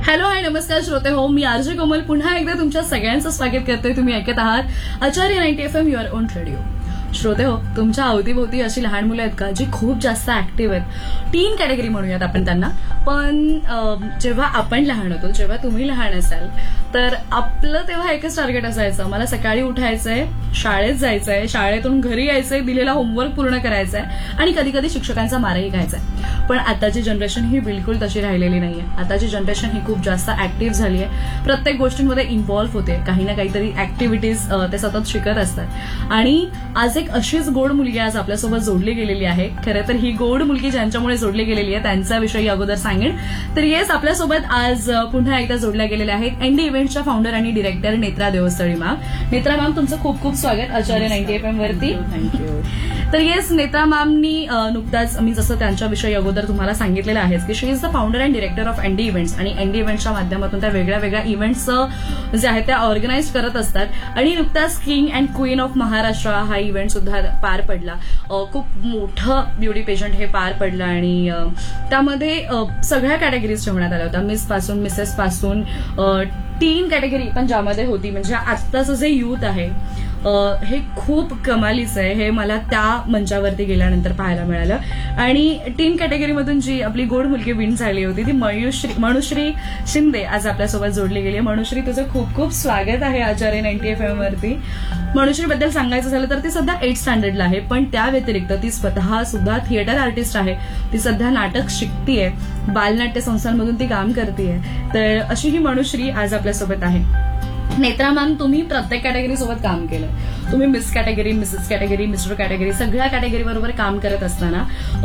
Hello आणि नमस्कार श्रोते हो, मी आरजे कोमल पुन्हा एकदा तुमच्या सगळ्यांचं स्वागत करते. तुम्ही ऐकत आहात आचार्य 90 FM युअर ओन रेडिओ. श्रोते हो, तुमच्या अवतीभोवती अशी लहान मुलं आहेत का जी खूप जास्त ऍक्टिव्ह आहेत? 3 कॅटेगरी म्हणूयात आपण त्यांना. पण जेव्हा आपण लहान होतो, जेव्हा तुम्ही लहान असाल, तर आपलं तेव्हा एकच टार्गेट असायचं, मला सकाळी उठायचंय, शाळेत जायचंय, शाळेतून घरी यायचंय, दिलेला होमवर्क पूर्ण करायचाय आणि कधी कधी शिक्षकांचा मारही खायचाय. पण आताची जनरेशन ही बिलकुल तशी राहिलेली नाहीये. आताची जनरेशन ही खूप जास्त ऍक्टिव्ह झाली आहे, प्रत्येक गोष्टींमध्ये इन्व्हॉल्व्ह होते, काही ना काहीतरी ऍक्टिव्हिटीज ते सतत शिकत असतात. आणि आज एक अशीच गोड मुलगी आज आपल्यासोबत जोडली गेलेली आहे. खरं तर ही गोड मुलगी ज्यांच्यामुळे जोडली गेलेली आहे त्यांच्याविषयी अगोदर सांगेन. तर येस, आपल्यासोबत आज पुन्हा एकदा जोडल्या गेलेल्या आहेत एनडी इव्हेंट्सच्या फाउंडर आणि director Netra Deosthali ma'am. Netra ma'am, तुमचं खूप खूप स्वागत आचार्य 90 FM वरती. थँक्यू. तर येस, नेत्रा मॅमनी नुकताच मी जसं त्यांच्याविषयी अगोदर तुम्हाला सांगितलेलं आहे की शी is the founder and director of ND events, आणि एनडी इव्हेंट्सच्या माध्यमातून त्या वेगळ्या वेगळ्या इव्हेंट्स जे आहेत त्या ऑर्गनाईज करत असतात. आणि नुकताच king and queen of Maharashtra हा इव्हेंट सुद्धा पार पडला. खूप मोठं ब्युटी पेजंट हे पार पडलं आणि त्यामध्ये सगळ्या कॅटेगरीज ठेवण्यात आल्या होत्या, मिस पासून मिसेस पासून 3 कॅटेगरी पण ज्यामध्ये होती. म्हणजे आत्ताचं जे युथ आहे हे खूप कमालीचं आहे, हे मला त्या मंचावरती गेल्यानंतर पाहायला मिळालं. आणि 3 कॅटेगरीमधून जी आपली गोड मुलगी विन झाली होती ती मनुश्री शिंदे आज आपल्यासोबत जोडली गेली आहे. मनुश्री, तुझं खूप खूप स्वागत आहे आचार्य 90 FM वरती. मनुश्रीबद्दल सांगायचं झालं तर ती सध्या 8th स्टँडर्डला आहे, पण त्या व्यतिरिक्त ती स्वतः सुद्धा थिएटर आर्टिस्ट आहे. ती सध्या नाटक शिकतीये, बालनाट्य संस्थांमधून ती काम करतीये. तर अशी ही मनुश्री आज आपल्यासोबत आहे. नेत्रा मॅम, तुम्ही प्रत्येक कॅटेगरी सोबत काम केलं. तुम्ही miss category, Mrs category, mister category सगळ्या कॅटेगरी बरोबर काम करत असताना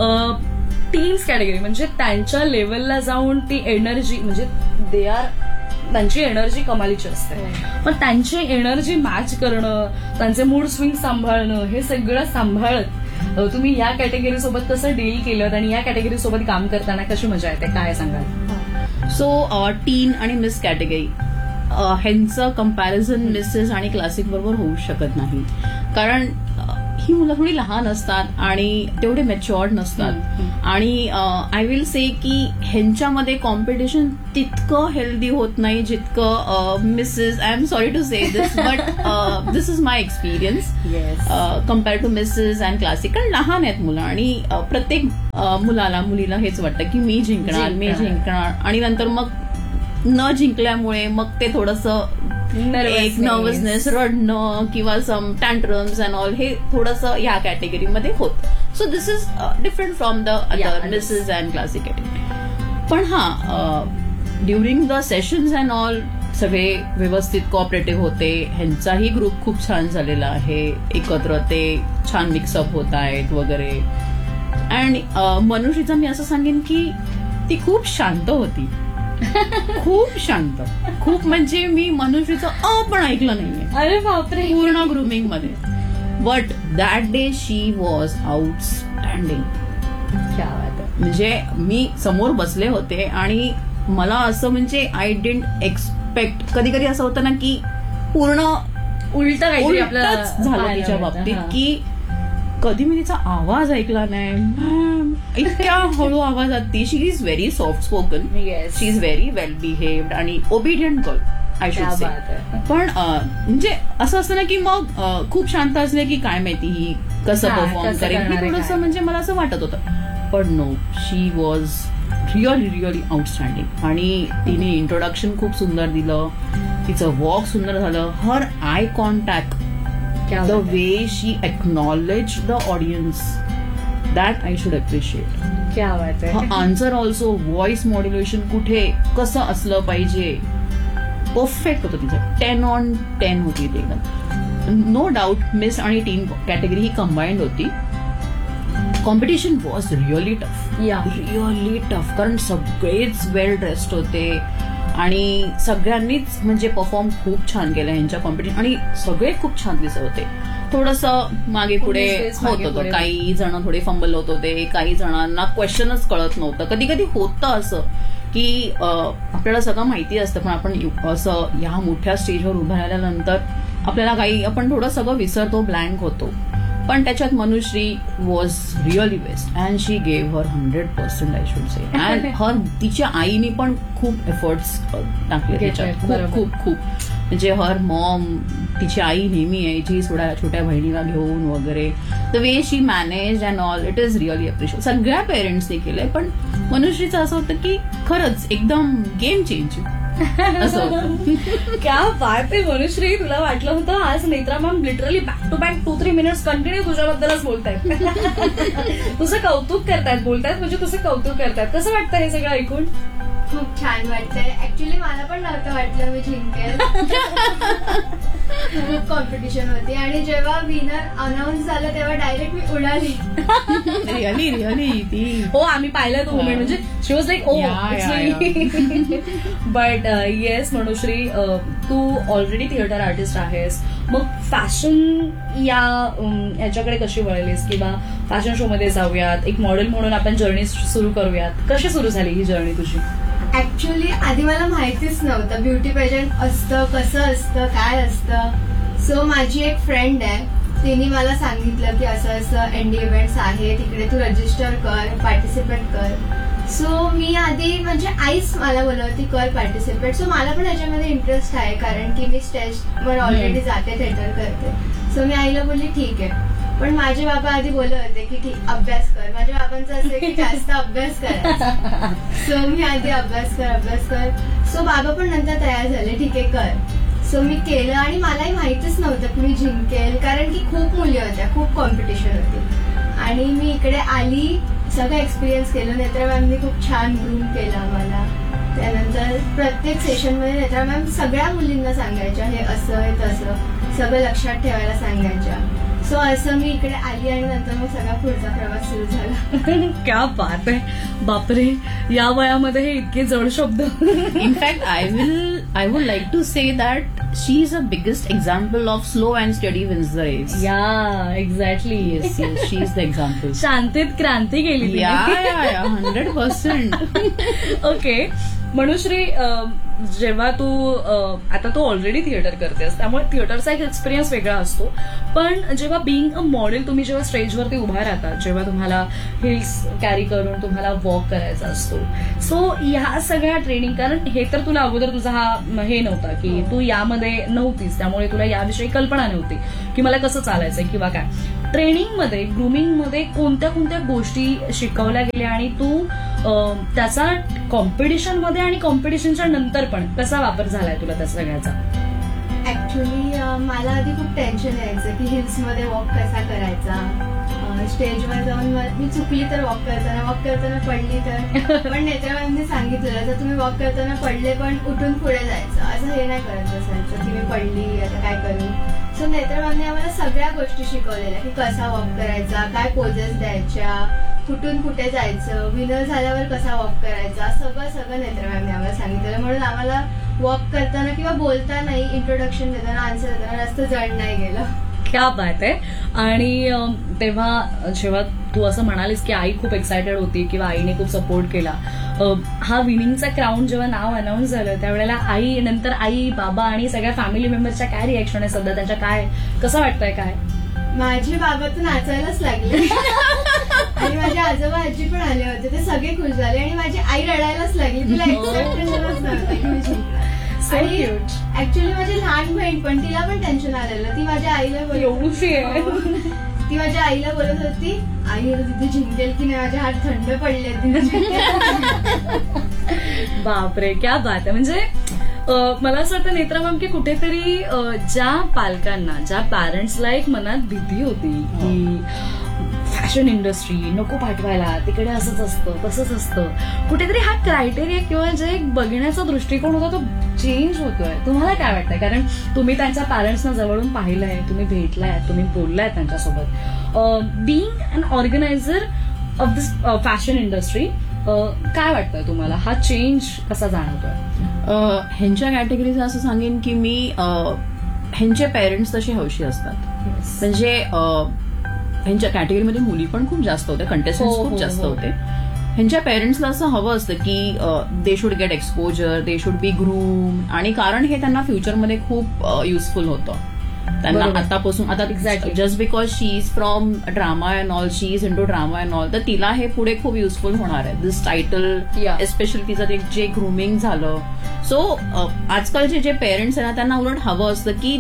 टीन्स कॅटेगरी म्हणजे त्यांच्या लेवलला जाऊन ती एनर्जी, म्हणजे त्यांची एनर्जी कमालीची असते, पण त्यांची एनर्जी मॅच करणं, त्यांचे मूड स्विंग सांभाळणं, हे सगळं सांभाळत तुम्ही या कॅटेगरी सोबत कसं डील केलं आणि या कॅटेगरी सोबत काम करताना कशी मजा येते, काय सांगाल? सो टीन आणि मिस कॅटेगरी ह्यांचं कम्पॅरिझन मिसेस आणि क्लासिक बरोबर होऊ शकत नाही, कारण ही मुलं थोडी लहान असतात आणि तेवढे मॅच्युअर्ड नसतात. आणि आय विल से की ह्यांच्यामध्ये कॉम्पिटिशन तितकं हेल्दी होत नाही जितकं Mrs, I am sorry to say this but this is my experience compare to Mrs and classic. कारण लहान आहेत मुलं आणि प्रत्येक मुलीला हेच वाटतं की मी जिंकणार आणि नंतर मग न जिंकल्यामुळे मग ते थोडंसं एक नर्वसनेस, रडणं किंवा सम टँट्रम्स अँड ऑल, हे थोडंसं या कॅटेगरीमध्ये होतं. So this is different from the other Mrs and classic category. पण during the sessions and all सगळे व्यवस्थित कोऑपरेटिव्ह होते. ह्यांचाही ग्रुप खूप छान झालेला आहे, एकत्र ते छान मिक्सअप होत आहेत वगैरे. अँड मनुष्यचं मी असं सांगेन की ती खूप शांत होती, खूप शांत, खूप म्हणजे मी मनुष्यचं पण ऐकलं नाहीये. अरे बापरे, पूर्ण ग्रुमिंग मध्ये. But that day she was outstanding. म्हणजे मी समोर बसले होते आणि मला असं म्हणजे आय डिडंट एक्सपेक्ट. कधी कधी असं होतं ना की पूर्ण उलटच झालं तिच्या बाबतीत, की कधी मी तिचा आवाज ऐकला नाही. इतक्या हळू आवाजात ती. शी is very soft spoken, she is very well behaved आणि obedient girl I should say. पण म्हणजे असं असतं ना की मग खूप शांत असले की काय माहिती ही कसं परफॉर्म करेल, हे थोडंसं म्हणजे मला असं वाटत होतं. पण no, she was really outstanding. आणि तिने इंट्रोडक्शन खूप सुंदर दिलं, तिचं वॉक सुंदर झालं, हर eye contact, the way she acknowledged the audience, that I should appreciate. क्या बात आहे. Her answer also, voice modulation कुठे कसं असलं पाहिजे, परफेक्ट होतं तिचं. 10 on 10 होती ती एकदम. नो डाऊट मिस आणि टीन कॅटेगरी ही कंबाईंड होती. कॉम्पिटिशन वॉज रिअली टफ, कारण सगळेच वेल ड्रेस्ड होते आणि सगळ्यांनीच म्हणजे परफॉर्म खूप छान केलं ह्यांच्या कॉम्पिटिशन. आणि सगळे खूप छान दिसत होते. थोडंसं मागे पुढे होत होतं, काही जण थोडे फंबल होत होते, काही जणांना क्वेश्चनच कळत नव्हतं. कधी कधी होतं असं की आपल्याला सगळं माहिती असतं, पण आपण असं ह्या मोठ्या स्टेजवर उभं राहिल्यानंतर आपल्याला काही आपण थोडं सगळं विसरतो, ब्लँक होतो. पण त्याच्यात Manushree was really best and she gave her 100% I should say. And her तिच्या आईने पण खूप एफर्ट्स टाकले त्याच्यात, खूप खूप खूप. म्हणजे हर मॉम, तिची आई नेहमी यायची छोट्या बहिणीला घेऊन वगैरे. The way she manage and all, it is really appreciate. सगळ्या पेरेंट्सने केलंय, पण मनुश्रीचं असं होतं की खरंच एकदम गेम चेंज असं. क्या बात आहे मनुश्री. तुला वाटलं होतं आज Netra ma'am literally back to back 2-3 minutes continue तुझ्याबद्दलच बोलतायत. तुझं कौतुक करतायत, बोलतायत म्हणजे तुझं कौतुक करतायत. कसं वाटतं हे सगळं ऐकून? खूप छान वाटतंय. ऍक्च्युली मला पण नव्हतं वाटलं मी जिंकेल. खूप कॉम्पिटिशन होती आणि जेव्हा विनर अनाऊन्स झालं तेव्हा डायरेक्ट मी उडाली. रिअली ती. हो, आम्ही पाहिलं तो मुमेंट. म्हणजे शी was like O. But yes Manushree, Tu already theatre artist आहेस. मग फॅशन याच्याकडे कशी वळलीस, किंवा फॅशन शो मध्ये जाऊयात, एक मॉडेल म्हणून आपण जर्नी सुरू करूयात, कशी सुरू झाली ही जर्नी तुझी? ऍक्च्युली आधी मला माहितीच नव्हतं ब्युटी पेजंट असतं, कसं असतं, काय असतं. सो माझी एक फ्रेंड आहे, तिने मला सांगितलं की असं असं एनडी इव्हेंट्स आहे, तिकडे तू रजिस्टर कर, पार्टिसिपेट कर. सो मी आधी म्हणजे आईच मला बोलवती कर पार्टिसिपेट. सो मला पण याच्यामध्ये इंटरेस्ट आहे, कारण की मी स्टेजवर ऑलरेडी जाते, थिएटर करते. सो मी आईला बोलली ठीक आहे. पण माझे बाबा आधी बोलत होते की ठीक अभ्यास कर. माझ्या बाबांचं असं की जास्त अभ्यास करायचा. सो मी आधी अभ्यास कर. सो बाबा पण नंतर तयार झाले, ठीक आहे कर. सो मी केलं आणि मलाही माहितीच नव्हतं की मी जिंकेल, कारण की खूप मुली होत्या, खूप कॉम्पिटिशन होती. आणि मी इकडे आली, सगळं एक्सपिरियन्स केलं. नेत्रा मॅमनी खूप छान ग्रूम केला मला. त्यानंतर प्रत्येक सेशनमध्ये नेत्रा मॅम सगळ्या मुलींना सांगायच्या हे असं हे तसं, सगळं लक्षात ठेवायला सांगायच्या. सो असं मी इकडे आली आणि नंतर मग सगळा पुढचा प्रवास सुरू झाला. क्या बात आहे. बापरे, या वयामध्ये हे इतके जड शब्द. In fact I would like to say that she is a biggest example of slow and study wins the race. या exactly. Yes she is the example. शांतीत क्रांती केली. 100%. ओके मनुश्री, जेव्हा तू आता तू ऑलरेडी थिएटर करतेस, त्यामुळे थिएटरचा एक एक्सपिरियन्स वेगळा असतो. पण जेव्हा बिईंग अ मॉडेल तुम्ही जेव्हा स्टेजवरती उभा राहता, जेव्हा तुम्हाला हिल्स कॅरी करून तुम्हाला वॉक करायचा असतो, सो ह्या सगळ्या ट्रेनिंग, कारण हे तर तुला अगोदर तुझा हा हे नव्हता की तू यामध्ये नव्हतीस, त्यामुळे तुला याविषयी कल्पना नव्हती की मला कसं चालायचंय किंवा काय. ट्रेनिंगमध्ये, ग्रूमिंगमध्ये कोणत्या कोणत्या गोष्टी शिकवल्या गेल्या आणि तू त्याचा कॉम्पिटिशनमध्ये आणि कॉम्पिटिशनच्या नंतर पण कसा वापर झालाय तुला त्या सगळ्याचा? ऍक्च्युली मला आधी खूप टेन्शन यायचं की हिल्समध्ये वॉक कसा करायचा. स्टेजवर जाऊन मी चुकली तर वॉक करताना पडली तर. पण नेत्रांनी सांगितलं तर तुम्ही वॉक करताना पडले पण उठून पुढे जायचं, असं हे नाही करत बसायचं की मी पडली आता काय करू. सो नेत्रांनी आम्हाला सगळ्या गोष्टी शिकवलेल्या की कसा वॉक करायचा, काय पोजेस द्यायच्या, कुठून कुठे जायचं, विनर झाल्यावर कसा वॉक करायचा, सगळं नेत्रमॅमने आम्हाला सांगितलं. म्हणून आम्हाला वॉक करताना किंवा बोलतानाही, इंट्रोडक्शन देताना, आन्सर देताना जास्त जड नाही गेलं. क्या बात आहे. आणि तेव्हा जेव्हा तू असं म्हणालीस की आई खूप एक्सायटेड होती किंवा आईने खूप सपोर्ट केला, हा विनिंगचा क्राऊन जेव्हा नाव अनाऊन्स झालं त्यावेळेला नंतर आई, बाबा आणि सगळ्या फॅमिली मेंबर्सच्या काय रिएक्शन आहे सध्या, त्यांच्या काय, कसं वाटतंय काय? माझे बाबा तर नाचायलाच लागले आणि माझे आजोबा आजी पण आले होते, ते सगळे खुश झाले आणि माझी आई रडायलाच लागली. तिला एक्सपेक्टेशनच नव्हतं की मी जिंकणार. आणि ऍक्च्युली माझी लहान बहीण पण, तिला पण टेन्शन आलेलं. ती माझ्या आईला ती माझ्या आईला बोलत होती, आई तिथे जिंकेल की नाही, माझे हात थंड पडले. बापरे, क्या बात आहे. म्हणजे मला असं वाटतं नेत्रा मॅम की कुठेतरी ज्या पालकांना, ज्या पॅरेंट्सला एक मनात भीती होती की फॅशन इंडस्ट्री नको पाठवायला, तिकडे असंच असतं तसंच असतं, कुठेतरी हा क्रायटेरिया किंवा जे एक बघण्याचा दृष्टिकोन होता तो चेंज होतोय. तुम्हाला काय वाटतंय? कारण तुम्ही त्यांच्या पॅरेंट्सना जवळून पाहिलंय, तुम्ही भेटलाय, तुम्ही बोललाय त्यांच्यासोबत. Being an organiser of this fashion industry, काय वाटतंय तुम्हाला, हा चेंज कसा जाणवतोय? ह्यांच्या कॅटेगरीचं असं सांगेन की मी ह्यांचे पेरेंट्स तसे हौशी असतात. म्हणजे ह्यांच्या कॅटेगरीमध्ये मुली पण खूप जास्त होत्या, कंटेस्टंट्स खूप जास्त होते. ह्यांच्या पेरेंट्सला असं हवं असतं की they should get exposure, they should be groom, आणि कारण हे त्यांना फ्युचरमध्ये खूप युजफुल होतं. त्यांना बरोबर. आतापासून आता Exactly. Just because she is from drama and all, she is into drama and all, तर तिला हे पुढे खूप युजफुल होणार आहे दिस टायटल, Yeah. एस्पेशली तिचं जे ग्रुमिंग झालं. सो आजकालचे जे पेरेंट्स आहे ना त्यांना उलट हवं असतं की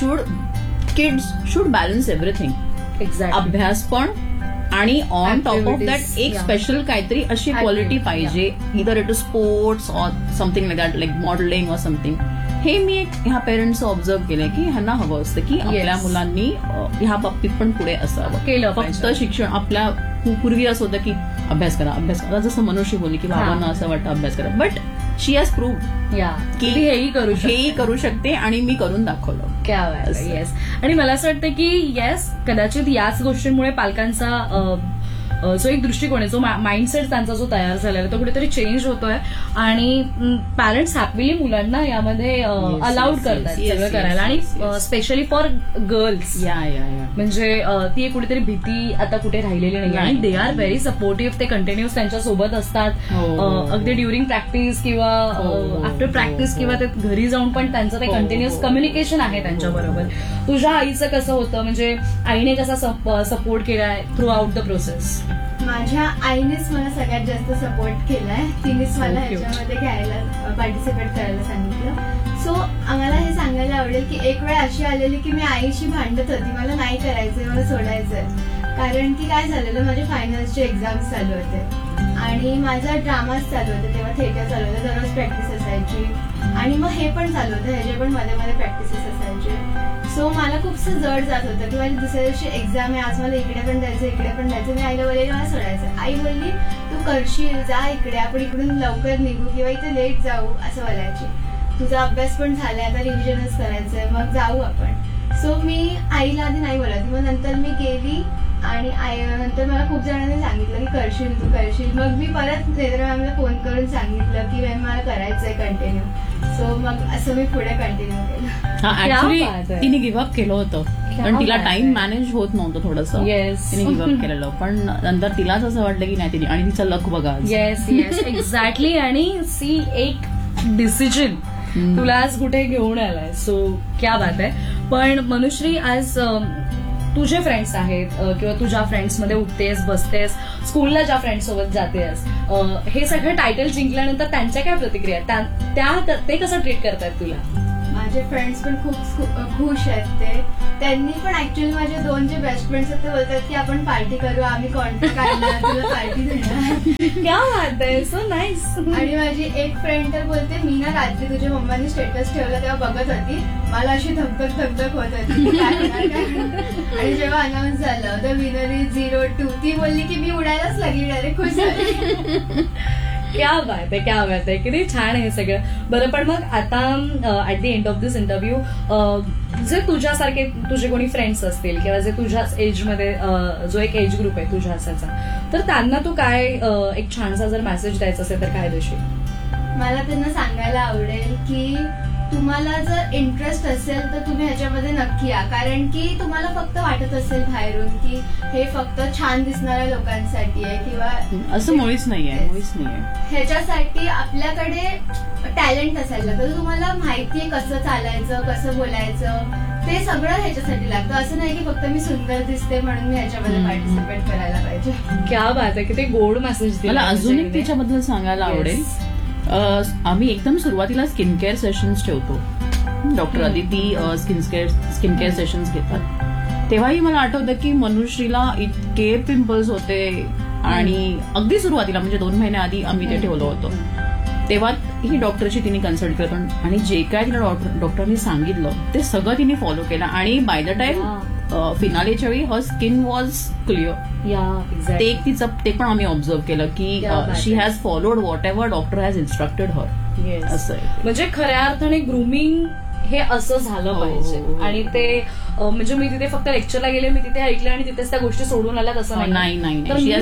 kids should balance everything, exactly. अभ्यास पण आणि on top of Activities, that एक yeah. स्पेशल काहीतरी अशी क्वालिटी Activity, पाहिजे, इदर it is sports or something like that, like modelling or something. हे मी एक ह्या पेरेंट्सचं ऑब्झर्व केलंय की ह्यांना हवं असतं की आपल्या मुलांनी ह्या बाबतीत पण पुढे असावं. केलं फक्त पाहिजे. शिक्षण आपल्या पूर्वी असं होतं की अभ्यास करा, जसं मनुष्य बोलली की बाबांना असं वाटतं अभ्यास करा, बट शी हॅज प्रूव्ह या की हेही करू शकते. हेही करू शकते आणि मी करून दाखवलं. क्या येस. आणि मला असं वाटतं की येस, कदाचित याच गोष्टींमुळे पालकांचा जो एक दृष्टिकोन आहे, जो माइंडसेट त्यांचा जो तयार झालेला आहे तो कुठेतरी चेंज होतोय आणि पॅरेंट्स हॅपीली मुलांना यामध्ये अलाउड करतात सगळं करायला. आणि स्पेशली फॉर गर्ल्स या म्हणजे ती एक कुठेतरी भीती आता कुठे राहिलेली नाही आणि दे आर व्हेरी सपोर्टिव्ह. ते कंटिन्युअस त्यांच्या सोबत असतात, अगदी ड्युरिंग प्रॅक्टिस किंवा आफ्टर प्रॅक्टिस किंवा ते घरी जाऊन पण त्यांचं ते कंटिन्युअस कम्युनिकेशन आहे त्यांच्याबरोबर. तुझ्या आईचं कसं होतं, म्हणजे आईने कसा सपोर्ट केलाय थ्रू आउट द प्रोसेस? माझ्या आईनेच मला सगळ्यात जास्त सपोर्ट केलाय. तिनेच मला ह्याच्यामध्ये घ्यायला, पार्टिसिपेट करायला सांगितलं. सो आम्हाला हे सांगायला आवडेल की एक वेळ अशी आलेली की मी आईशी भांडत होती, मला नाही करायचंय, मला सोडायचंय. कारण की काय झालेलं, माझे फायनल्सचे एक्झाम्स चालू होते आणि माझा ड्रामाच चालू होते, तेव्हा थिएटर चालू होतं, दररोज प्रॅक्टिस असायची आणि मग हे पण चालू होतं, ह्याचे पण मध्ये मध्ये प्रॅक्टिसेस असायचे. सो मला खूपसं जड जात होतं की माझी दुसऱ्या दिवशी एक्झाम आहे, आज मला इकडे पण जायचं, इकडे पण जायचं. मी आईला बोलले मला सोडायचं. आई बोलली तू करशील, जा इकडे, आपण इकडून लवकर निघू किंवा इथे लेट जाऊ असं बोलायची. तुझा अभ्यास पण झालाय, आता रिव्हिजनच करायचंय, मग जाऊ आपण. सो मी आईला आधी नाही बोलत, मग नंतर मी गेली आणि नंतर मला खूप जणांनी सांगितलं की करशील, तू करशील. मग मी परत नेत्रा मॅमला फोन करून सांगितलं की मॅम मला करायचंय कंटिन्यू. सो मग असं मी पुढे कंटिन्यू केलं. ऍक्च्युली तिने गिव्हअप केलं होतं कारण तिला टाइम मॅनेज होत नव्हतं थोडंसं. तिने गिव्हअप केलेलं, पण नंतर तिलाच असं वाटलं की नाही तिने, आणि तिचा लक बघा. Yes exactly. आणि सी एक डिसिजन तुला आज कुठे घेऊन आलाय, सो क्या बात आहे. पण मनुश्री, आज तुझे फ्रेंड्स आहेत किंवा तुझ्या फ्रेंड्समध्ये उठतेस बसतेस, स्कूलला ज्या फ्रेंड्स सोबत जातेस, हे सगळं टायटल जिंकल्यानंतर त्यांच्या काय प्रतिक्रिया, ते कसं ट्रीट करतायत तुला? माझे फ्रेंड्स पण खूप खुश आहेत. त्यांनी पण ऍक्च्युअली माझे दोन जे बेस्ट फ्रेंड्स आहेत ते बोलतात की आपण पार्टी करू, आम्ही कॉन्टॅक्ट काढला, तुला पार्टी देणार. क्या बात आहे, सो नाईस. आणि माझी एक फ्रेंड तर बोलते, मी ना रात्री तुझ्या मम्मानी स्टेटस ठेवलं तेव्हा बघत होती, मला अशी धगधग होत होती काय होणार काय. आणि जेव्हा अनाऊन्स झालं द विनर इज 02, ती बोलली की मी उडायलाच लागली, डायरेक्ट खुश झाली. क्या बात आहे, किती छान आहे सगळं. बरं, पण मग आता at the end of this interview, जे तुझ्यासारखे तुझे कोणी फ्रेंड्स असतील किंवा जे तुझ्याच एजमध्ये जो एक एज ग्रुप आहे तुझ्या असायचा, तर त्यांना तू काय एक छानसा जर मेसेज द्यायचा असेल तर काय देशील? मला त्यांना सांगायला आवडेल की तुम्हाला जर इंटरेस्ट असेल तर तुम्ही ह्याच्यामध्ये नक्की या. कारण की तुम्हाला फक्त वाटत असेल बाहेरून की हे फक्त छान दिसणाऱ्या लोकांसाठी आहे किंवा असं मुळीच नाहीये. ह्याच्यासाठी आपल्याकडे टॅलेंट असायला लागतं. तुम्हाला माहितीये कसं चालायचं, कसं बोलायचं, ते सगळं ह्याच्यासाठी लागतं. असं नाही की फक्त मी सुंदर दिसते म्हणून मी ह्याच्यामध्ये पार्टिसिपेट करायला पाहिजे. क्या बात आहे, किती गोड मेसेज दिला. मला अजून एक तिच्याबद्दल सांगायला आवडेल. आम्ही एकदम सुरुवातीला स्किन केअर सेशन्स ठेवतो. Doctor Aditi skin care sessions घेतात. तेव्हाही मला आठवतं की मनुश्रीला इतके पिंपल्स होते आणि अगदी सुरुवातीला म्हणजे 2 महिन्याआधी आम्ही ते ठेवलं होतं. तेव्हा ही डॉक्टरची तिने कन्सल्ट केलं आणि जे काय तिला डॉक्टरनी सांगितलं ते सगळं तिने फॉलो केलं आणि बाय द टाइम फिनालेच्या वेळी हर स्किन वॉज क्लिअर. ते पण आम्ही ऑब्झर्व केलं की शी has followed what ever doctor has instructed हर. असं म्हणजे खऱ्या अर्थाने ग्रूमिंग हे असं झालं पाहिजे. आणि ते म्हणजे मी तिथे फक्त लेक्चरला गेले, मी तिथे ऐकले आणि तिथेच त्या गोष्टी सोडून आल्या तसं नाही.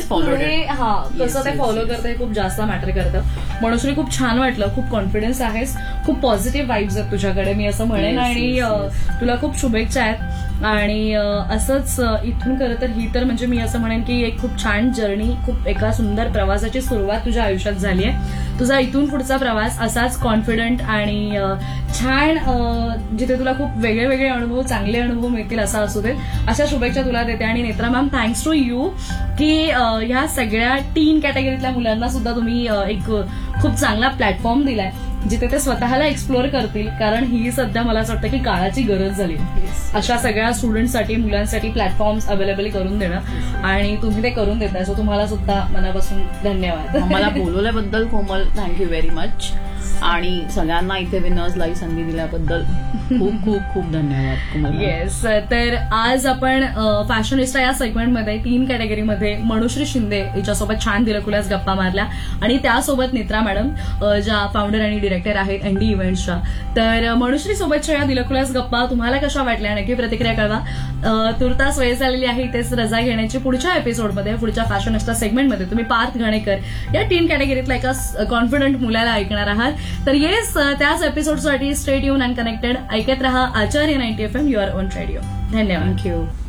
तर कसं ते फॉलो करतं हे खूप जास्त मॅटर करतं. मनुश्री, खूप छान वाटलं, खूप कॉन्फिडन्स आहेस, खूप पॉझिटिव्ह वाईब्स आहेत तुझ्याकडे मी असं म्हणेन. आणि तुला खूप शुभेच्छा आहेत. आणि असंच इथून खरं तर ही तर म्हणजे मी असं म्हणेन की एक खूप छान जर्नी, खूप एका सुंदर प्रवासाची सुरुवात तुझ्या आयुष्यात झाली आहे. तुझा इथून पुढचा प्रवास असाच कॉन्फिडंट आणि छान, जिथे तुला खूप वेगळे वेगळे अनुभव, चांगले अनुभव मिळतील असा असू दे, अशा शुभेच्छा तुला देते. आणि Netra ma'am, thanks to you की ह्या सगळ्या टीन कॅटेगरीतल्या मुलांना सुद्धा तुम्ही एक खूप चांगला प्लॅटफॉर्म दिलाय जिथे ते स्वतःला एक्सप्लोअर करतील, कारण ही सध्या मला असं वाटतं की काळाची गरज झाली अशा सगळ्या स्टुडंटसाठी, मुलांसाठी प्लॅटफॉर्म्स अवेलेबल करून देणं, आणि तुम्ही ते करून देताय. सो तुम्हाला सुद्धा मनापासून धन्यवाद. मला बोलवल्याबद्दल कोमल थँक्यू व्हेरी मच, आणि सगळ्यांना इथे विनर्सला ही संधी दिल्याबद्दल खूप खूप खूप धन्यवाद कोमल. येस, तर आज आपण फॅशनिस्टा या सेगमेंटमध्ये 3 कॅटेगरीमध्ये मनुश्री शिंदे हिच्यासोबत छान दिलखुलास गप्पा मारल्या, आणि त्यासोबत नेत्रा मॅडम ज्या फाउंडर आणि डिरेक्टर आहेत एनडी इव्हेंट्सच्या. तर मनुश्री सोबतच्या या दिलखुलास गप्पा तुम्हाला कशा वाटल्या नक्की प्रतिक्रिया कळवा. तुर्तास वेळ झालेली आहे इथेच रजा घेण्याची. पुढच्या एपिसोडमध्ये, पुढच्या फॅशनिस्टा सेगमेंटमध्ये तुम्ही पार्थ घाणेकर या 3 कॅटेगरीतला एका कॉन्फिडंट मुलाला ऐकणार आहात. तर येस, त्याच एपिसोडसाठी स्टे ट्यून अँड कनेक्टेड. ऐकत रहा आचार्य 90 FM, युअर ओन रेडिओ. धन्यवाद. थँक्यू.